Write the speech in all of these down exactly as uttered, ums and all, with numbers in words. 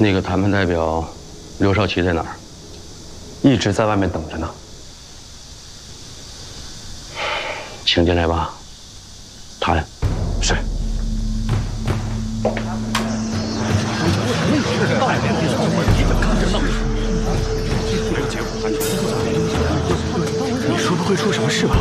那个谈判代表刘少奇在哪儿？ 一直在外面等着呢。 请进来吧，谈。 是。 你说不会出什么事吧？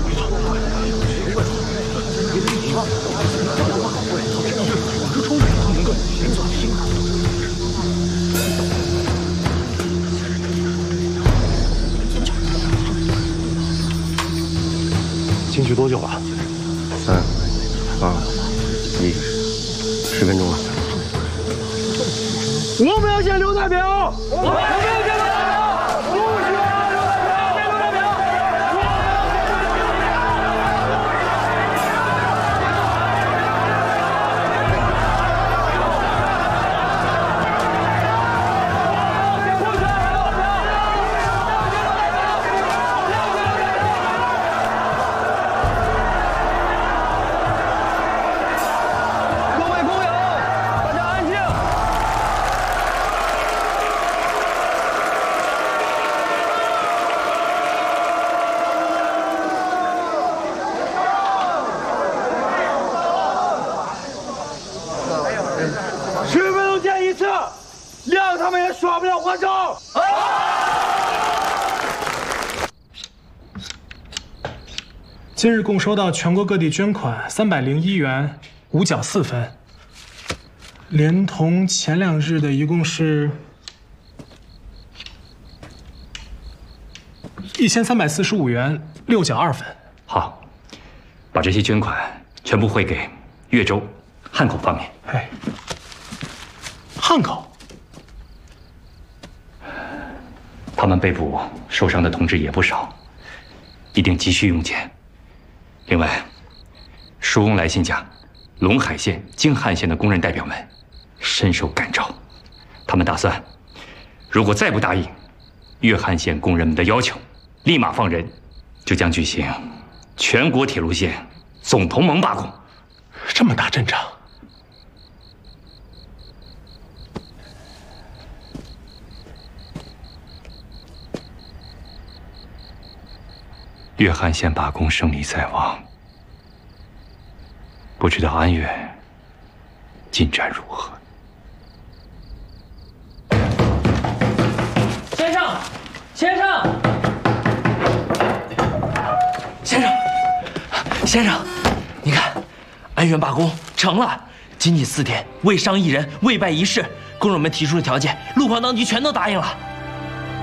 进去多久了？ 三、二、一，十分钟了。 我们要见刘代表！我们要见刘代表！不许让刘代表！见刘代表！各位工友，大家安静。十分钟见一次，谅他们也耍不了花招。 今日共收到全国各地捐款三百零一元五角四分，连同前两日的一共是一千三百四十五元六角二分。 好，把这些捐款全部汇给越州、汉口方面。 哎，汉口， 他们被捕受伤的同志也不少，一定急需用钱。另外，书翁来信讲，陇海县、京汉县的工人代表们深受感召，他们打算，如果再不答应粤汉县工人们的要求，立马放人，就将举行全国铁路线总同盟罢工。 这么大阵仗， 粤汉县罢工胜利在望，不知道安岳进展如何？ 先生，先生，先生，先生，你看，安源罢工成了，仅仅四天，未伤一人，未败一事，工人们提出的条件，路旁当局全都答应了。